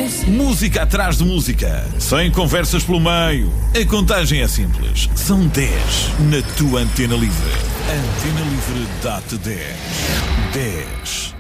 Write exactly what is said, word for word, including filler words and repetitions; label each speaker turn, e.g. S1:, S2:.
S1: dez.
S2: Música atrás de música, sem conversas pelo meio. A contagem é simples. São dez na tua Antena Livre. Antena Livre dá-te dez. dez.